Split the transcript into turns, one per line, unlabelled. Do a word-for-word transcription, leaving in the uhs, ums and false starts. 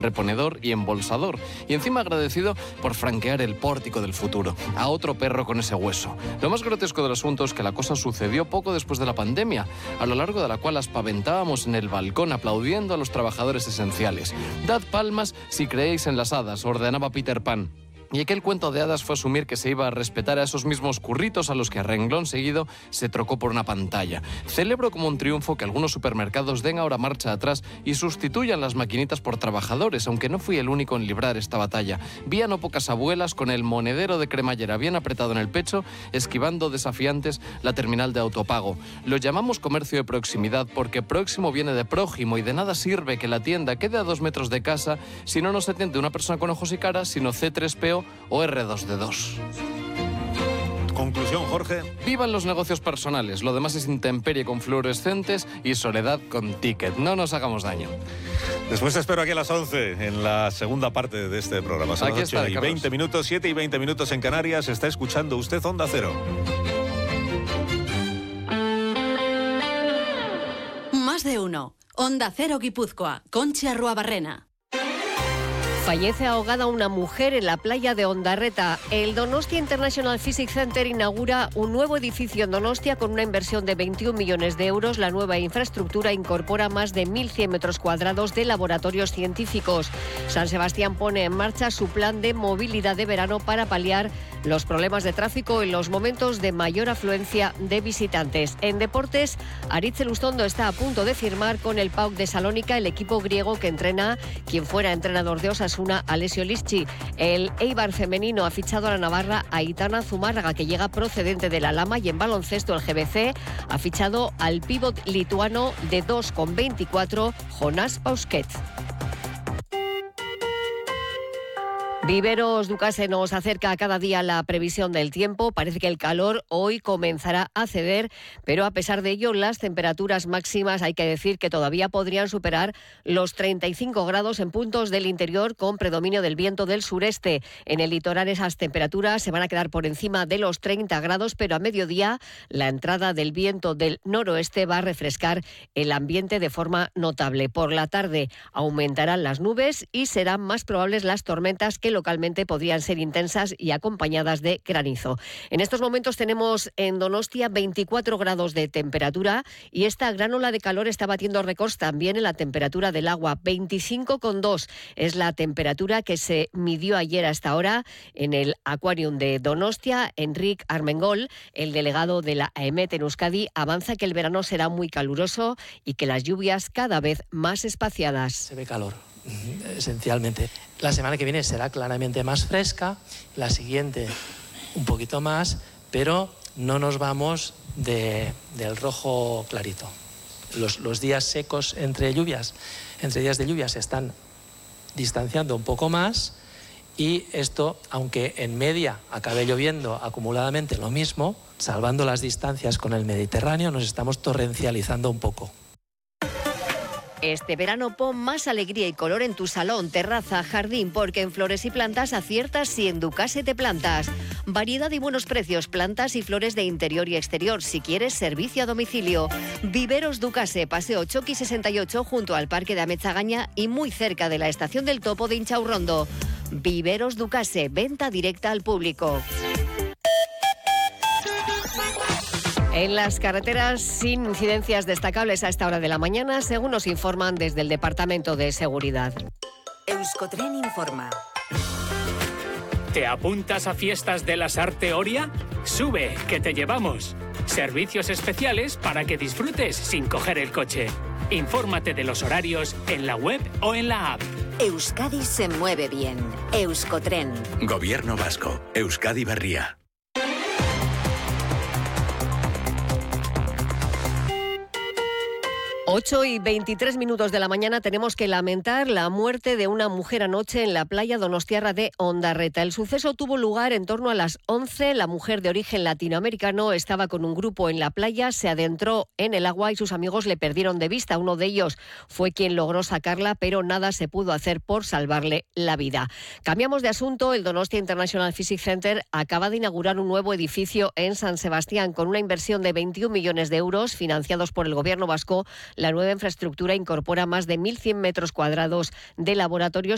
reponedor y embolsador, y encima agradecido por franquear el pórtico del futuro a otro perro con ese hueso. Lo más grotesco del asunto es que la cosa sucedió poco después de la pandemia, a lo largo de la cual aspaventábamos en el balcón aplaudiendo a los trabajadores esenciales. Dad palmas si creéis en las hadas, ordenaba Peter Pan. Y aquel cuento de hadas fue asumir que se iba a respetar a esos mismos curritos a los que a renglón seguido se trocó por una pantalla. Celebro como un triunfo que algunos supermercados den ahora marcha atrás y sustituyan las maquinitas por trabajadores, aunque no fui el único en librar esta batalla. Vi a no pocas abuelas con el monedero de cremallera bien apretado en el pecho, esquivando desafiantes la terminal de autopago. Lo llamamos comercio de proximidad porque próximo viene de prójimo y de nada sirve que la tienda quede a dos metros de casa si no nos atiende una persona con ojos y caras, sino ce tres pe o o erre dos de dos.
Conclusión, Jorge.
Vivan los negocios personales. Lo demás es intemperie con fluorescentes y soledad con ticket. No nos hagamos daño.
Después te espero aquí a las once en la segunda parte de este programa. Son
aquí
las ocho y veinte minutos, siete y veinte minutos en Canarias. Está escuchando usted Onda Cero.
Más de uno. Onda Cero Guipúzcoa. Conchi Arruabarrena.
Fallece ahogada una mujer en la playa de Ondarreta. El Donostia International Physics Center inaugura un nuevo edificio en Donostia con una inversión de veintiún millones de euros. La nueva infraestructura incorpora más de mil cien metros cuadrados de laboratorios científicos. San Sebastián pone en marcha su plan de movilidad de verano para paliar los problemas de tráfico en los momentos de mayor afluencia de visitantes. En deportes, Aritz Elustondo está a punto de firmar con el P A O K de Salónica, el equipo griego que entrena quien fuera entrenador de Osasuna, Alessio Lisci. El Eibar femenino ha fichado a la navarra Aitana Zumárraga, que llega procedente de la Lama, y en baloncesto el ge be ce ha fichado al pívot lituano de dos coma veinticuatro, Jonas Pausquet. Viveros Ducase nos acerca cada día la previsión del tiempo. Parece que el calor hoy comenzará a ceder, pero a pesar de ello las temperaturas máximas hay que decir que todavía podrían superar los treinta y cinco grados en puntos del interior con predominio del viento del sureste. En el litoral esas temperaturas se van a quedar por encima de los treinta grados, pero a mediodía la entrada del viento del noroeste va a refrescar el ambiente de forma notable. Por la tarde aumentarán las nubes y serán más probables las tormentas que localmente podrían ser intensas y acompañadas de granizo. En estos momentos tenemos en Donostia veinticuatro grados de temperatura y esta gran ola de calor está batiendo récords también en la temperatura del agua. veinticinco coma dos es la temperatura que se midió ayer a esta hora en el Aquarium de Donostia. Enric Armengol, el delegado de la AEMET en Euskadi, avanza que el verano será muy caluroso y que las lluvias cada vez más espaciadas.
Se ve calor, esencialmente. La semana que viene será claramente más fresca, la siguiente un poquito más, pero no nos vamos de, del rojo clarito. Los, los días secos entre lluvias, entre días de lluvia se están distanciando un poco más y esto, aunque en media acabe lloviendo acumuladamente lo mismo, salvando las distancias con el Mediterráneo, nos estamos torrencializando un poco.
Este verano pon más alegría y color en tu salón, terraza, jardín, porque en Flores y Plantas aciertas si en Ducase te plantas. Variedad y buenos precios, plantas y flores de interior y exterior. Si quieres, servicio a domicilio. Viveros Ducase, Paseo Choqui sesenta y ocho, junto al Parque de Ametzagaña y muy cerca de la Estación del Topo de Inchaurrondo. Viveros Ducase, venta directa al público. En las carreteras, sin incidencias destacables a esta hora de la mañana, según nos informan desde el Departamento de Seguridad.
Euskotren informa.
¿Te apuntas a fiestas de la Sarte Oria? Sube, que te llevamos. Servicios especiales para que disfrutes sin coger el coche. Infórmate de los horarios en la web o en la app.
Euskadi se mueve bien. Euskotren.
Gobierno Vasco. Euskadi Berria.
ocho y veintitrés minutos de la mañana tenemos que lamentar la muerte de una mujer anoche en la playa donostiarra de Ondarreta. El suceso tuvo lugar en torno a las once. La mujer de origen latinoamericano estaba con un grupo en la playa, se adentró en el agua y sus amigos le perdieron de vista. Uno de ellos fue quien logró sacarla, pero nada se pudo hacer por salvarle la vida. Cambiamos de asunto. El Donostia International Physics Center acaba de inaugurar un nuevo edificio en San Sebastián con una inversión de veintiún millones de euros financiados por el Gobierno vasco. La nueva infraestructura incorpora más de mil cien metros cuadrados de laboratorios